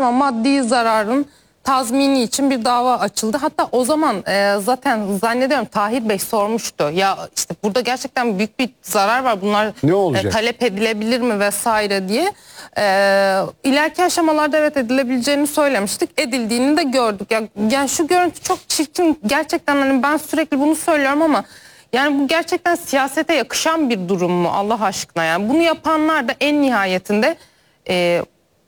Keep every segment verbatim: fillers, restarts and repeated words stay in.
zaman maddi zararın tazmini için bir dava açıldı. Hatta o zaman e, zaten zannediyorum Tahir Bey sormuştu. Ya işte burada gerçekten büyük bir zarar var. Bunlar ne olacak? E, talep edilebilir mi vesaire diye. E, ileriki aşamalarda evet edilebileceğini söylemiştik. Edildiğini de gördük. Ya, yani şu görüntü çok çirkin. Gerçekten hani ben sürekli bunu söylüyorum ama yani bu gerçekten siyasete yakışan bir durum mu Allah aşkına? Yani bunu yapanlar da en nihayetinde e,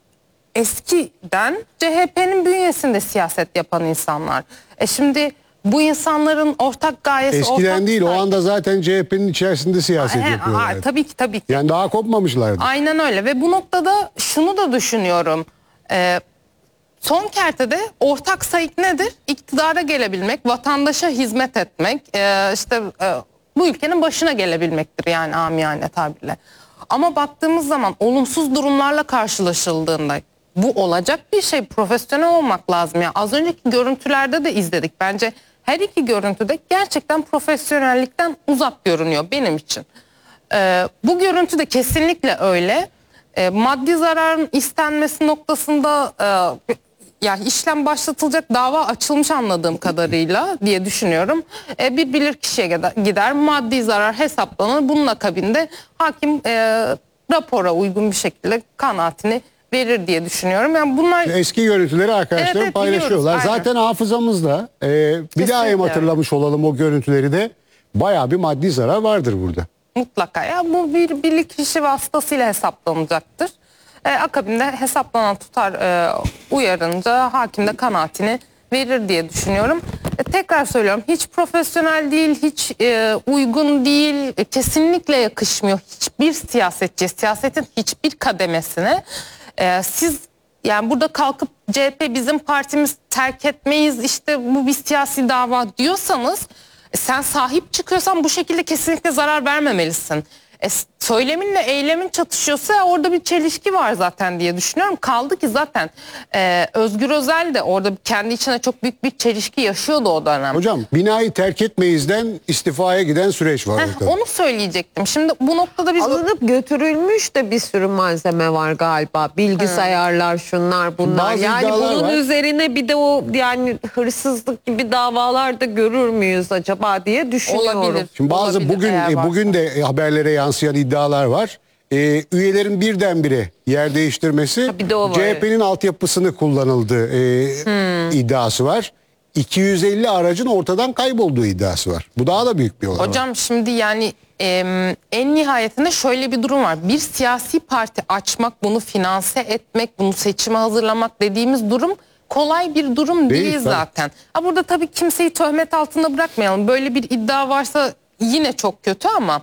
eskiden C H P'nin bünyesinde siyaset yapan insanlar. E şimdi bu insanların ortak gayesi... Eskiden ortak değil, o anda zaten C H P'nin içerisinde siyaset He, yapıyorlar. a, tabii ki tabii ki. Yani daha kopmamışlardı. Aynen öyle ve bu noktada şunu da düşünüyorum. E, son kertede ortak sayık nedir? İktidara gelebilmek, vatandaşa hizmet etmek, e, işte e, bu ülkenin başına gelebilmektir yani amiyane tabirle. Ama baktığımız zaman olumsuz durumlarla karşılaşıldığında bu olacak bir şey, profesyonel olmak lazım. Ya az önceki görüntülerde de izledik. Bence her iki görüntüde gerçekten profesyonellikten uzak görünüyor benim için. Ee, bu görüntü de kesinlikle öyle. Ee, maddi zararın istenmesi noktasında e, yani işlem başlatılacak, dava açılmış anladığım kadarıyla diye düşünüyorum. Ee, bir bilirkişiye gider, gider, maddi zarar hesaplanır. Bunun akabinde hakim e, rapora uygun bir şekilde kanaatini verir diye düşünüyorum. Yani bunlar eski görüntüleri arkadaşlar Evet, evet, paylaşıyorlar. biliyoruz, Zaten hafızamızda e, bir daha hem hatırlamış olalım o görüntüleri de, bayağı bir maddi zarar vardır burada. Mutlaka ya bu bir bilirkişi vasıtasıyla hesaplanacaktır. E, akabinde hesaplanan tutar e, uyarınca hakim de kanaatini verir diye düşünüyorum. E, tekrar söylüyorum, hiç profesyonel değil, hiç e, uygun değil, e, kesinlikle yakışmıyor hiçbir siyasetçi, siyasetin hiçbir kademesine. E, siz yani burada kalkıp C H P bizim partimiz, terk etmeyiz, işte bu bir siyasi dava diyorsanız, e, sen sahip çıkıyorsan bu şekilde kesinlikle zarar vermemelisin. E, söyleminle eylemin çatışıyorsa orada bir çelişki var zaten diye düşünüyorum. Kaldı ki zaten e, Özgür Özel de orada kendi içine çok büyük bir çelişki yaşıyordu o dönem. Hocam, binayı terk etmeyizden istifaya giden süreç var. Heh, onu söyleyecektim. Şimdi bu noktada biz... Alınıp götürülmüş de bir sürü malzeme var galiba. Bilgisayarlar, şunlar bunlar. Bazı Yani iddialar bunun var. üzerine bir de o yani hırsızlık gibi davalarda görür müyüz acaba diye düşünüyorum. Olabilir. Şimdi bazı Olabilir, bugün eğer e, varsa. bugün de haberlere yansıyan iddialar var. E, üyelerin birdenbire yer değiştirmesi, Ha, bir de o var, C H P'nin altyapısını kullanıldı e, Hmm. iddiası var. iki yüz elli aracın ortadan kaybolduğu iddiası var. Bu daha da büyük bir olay. Hocam şimdi yani e, en nihayetinde şöyle bir durum var. Bir siyasi parti açmak, bunu finanse etmek, bunu seçime hazırlamak dediğimiz durum kolay bir durum değil, Değil, tabii. zaten. Ha, burada tabii kimseyi töhmet altında bırakmayalım. Böyle bir iddia varsa yine çok kötü ama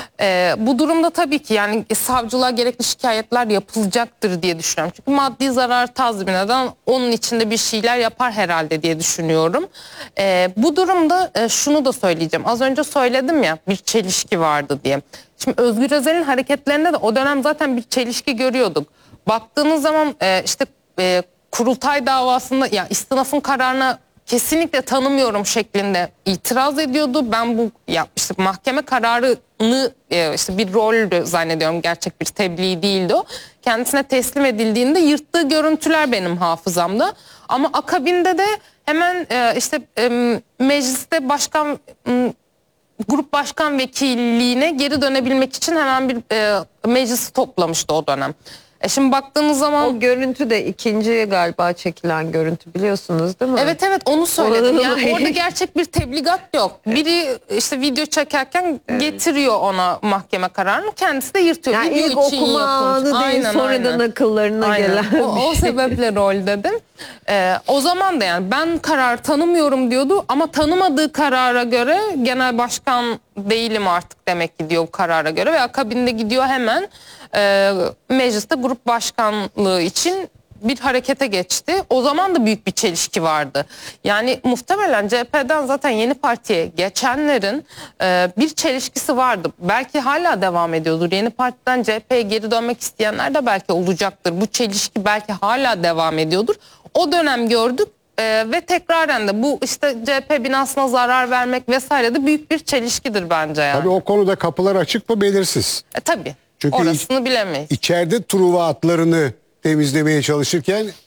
e, bu durumda tabii ki yani savcılığa gerekli şikayetler yapılacaktır diye düşünüyorum. Çünkü maddi zarar tazmin eden onun içinde bir şeyler yapar herhalde diye düşünüyorum. E, bu durumda e, şunu da söyleyeceğim. Az önce söyledim ya, bir çelişki vardı diye. Şimdi Özgür Özel'in hareketlerinde de o dönem zaten bir çelişki görüyorduk. Baktığınız zaman e, işte e, kurultay davasında ya istinafın kararına kesinlikle tanımıyorum şeklinde itiraz ediyordu. Ben bu ya işte mahkeme kararını e, işte bir rol zannediyorum, gerçek bir tebliğ değildi o. Kendisine teslim edildiğinde yırttığı görüntüler benim hafızamda. Ama akabinde de hemen e, işte e, mecliste başkan m, grup başkan vekilliğine geri dönebilmek için hemen bir e, meclisi toplamıştı o dönem. E şimdi baktığınız zaman... O görüntü de ikinci galiba çekilen görüntü, biliyorsunuz değil mi? Evet evet onu söyledim. Oranın- Yani orada gerçek bir tebligat yok. Biri işte video çekerken getiriyor ona mahkeme kararını, kendisi de yırtıyor. Yani Video ilk için okuma yapılmış. anı değil, Aynen, sonradan aynen. akıllarına Aynen. gelen O, bir o şey. sebeple rol dedim. Ee, o zaman da yani ben karar tanımıyorum diyordu ama tanımadığı karara göre genel başkan değilim artık demek ki diyor bu karara göre ve akabinde gidiyor hemen e, mecliste grup başkanlığı için bir harekete geçti. O zaman da büyük bir çelişki vardı. Yani muhtemelen C H P'den zaten yeni partiye geçenlerin e, bir çelişkisi vardı. Belki hala devam ediyordur. Yeni partiden C H P'ye geri dönmek isteyenler de belki olacaktır. Bu çelişki belki hala devam ediyordur. O dönem gördük e, ve tekraren de bu işte C H P binasına zarar vermek vesaire de büyük bir çelişkidir bence yani. Tabii o konuda kapılar açık mı belirsiz. E, tabii. Çünkü Orasını bilemeyiz. İçeride Truva atlarını temizlemeye çalışırken